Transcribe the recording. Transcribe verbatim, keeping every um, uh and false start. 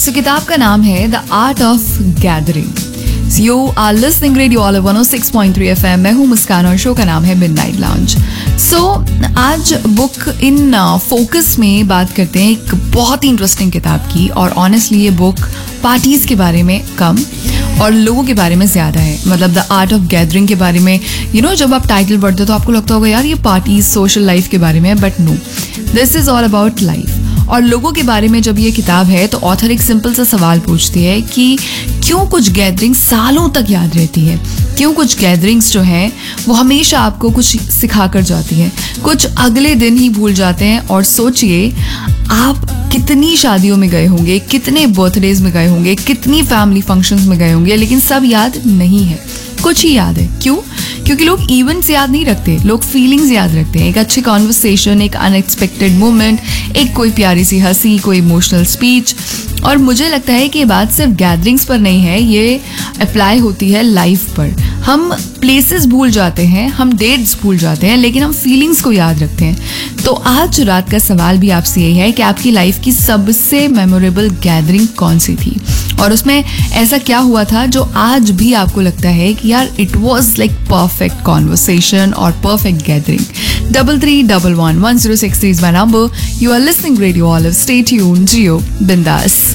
सो किताब का नाम है the art of gathering. You are listening radio olive one O six point three F M. मैं हूँ मुस्कान और शो का नाम है मिडनाइट लाउंज। सो आज बुक इन फोकस में बात करते हैं एक बहुत ही इंटरेस्टिंग किताब की। और ऑनेस्टली ये बुक पार्टीज के बारे में कम और लोगों के बारे में ज़्यादा है। मतलब द आर्ट ऑफ गैदरिंग के बारे में यू you नो know, जब आप टाइटल पढ़ते हो तो आपको लगता होगा यार ये पार्टीज सोशल लाइफ के बारे में है, but no, this is all about life. और लोगों के बारे में जब ये किताब है तो ऑथर एक सिंपल सा सवाल पूछती है कि क्यों कुछ गैदरिंग सालों तक याद रहती है, क्यों कुछ गैदरिंग्स जो हैं वो हमेशा आपको कुछ सिखा कर जाती है, कुछ अगले दिन ही भूल जाते हैं। और सोचिए आप कितनी शादियों में गए होंगे, कितने बर्थडेज में गए होंगे, कितनी फैमिली फंक्शंस में गए होंगे, लेकिन सब याद नहीं है, कुछ ही याद है। क्यों? क्योंकि लोग इवेंट्स याद नहीं रखते, लोग फीलिंग्स याद रखते हैं। एक अच्छी कॉन्वर्सेशन, एक अनएक्सपेक्टेड मोमेंट, एक कोई प्यारी सी हंसी, कोई इमोशनल स्पीच। और मुझे लगता है कि ये बात सिर्फ गैदरिंग्स पर नहीं है, ये अप्लाई होती है लाइफ पर। हम प्लेसेस भूल जाते हैं, हम डेट्स भूल जाते हैं, लेकिन हम फीलिंग्स को याद रखते हैं। तो आज रात का सवाल भी आपसे यही है कि आपकी लाइफ की सबसे मेमोरेबल गैदरिंग कौन सी थी, और उसमें ऐसा क्या हुआ था जो आज भी आपको लगता है कि यार it was like perfect conversation और perfect gathering. Double three double one one zero six three is my number. You are listening radio olive. Stay tuned, जियो बिंदास।